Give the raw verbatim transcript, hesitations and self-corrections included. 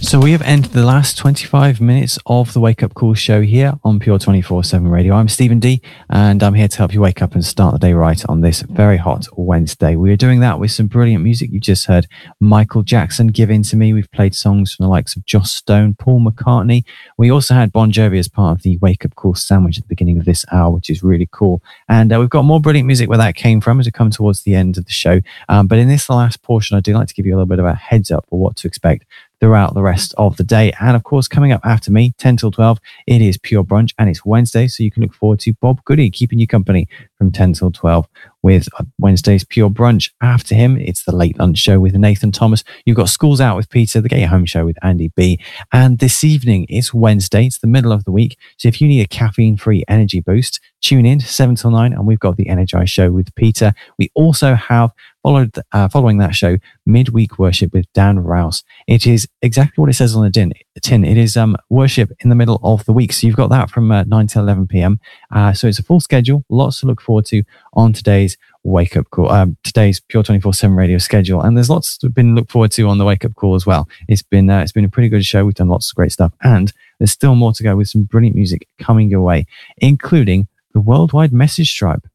So we have entered the last twenty-five minutes of the Wake Up Call show here on Pure twenty-four seven Radio. I'm Stephen D, and I'm here to help you wake up and start the day right on this very hot Wednesday. We are doing that with some brilliant music. You just heard Michael Jackson, Give In To Me. We've played songs from the likes of Joss Stone, Paul McCartney. We also had Bon Jovi as part of the Wake Up Call sandwich at the beginning of this hour, which is really cool. And uh, we've got more brilliant music where that came from as we come towards the end of the show. Um, but in this last portion, I do like to give you a little bit of a heads up for what to expect throughout the rest of the day. And of course, coming up after me, ten till twelve, it is Pure Brunch, and it's Wednesday, so you can look forward to Bob Goody keeping you company from ten till twelve with Wednesday's Pure Brunch. After him, it's the Late Lunch Show with Nathan Thomas. You've got Schools Out with Peter, the Get Your Home Show with Andy B. And this evening, it's Wednesday, it's the middle of the week, so if you need a caffeine-free energy boost, tune in seven till nine, and we've got the Energize Show with Peter. We also have Followed, uh, following that show, midweek worship with Dan Rouse. It is exactly what it says on the tin. tin. It is um, worship in the middle of the week. So you've got that from uh, nine till eleven p.m. Uh, so it's a full schedule, lots to look forward to on today's Wake Up Call, um, today's Pure twenty-four seven Radio schedule. And there's lots to been looked forward to on the Wake Up Call as well. It's been uh, it's been a pretty good show. We've done lots of great stuff, and there's still more to go with some brilliant music coming your way, including the Worldwide Message Tribe.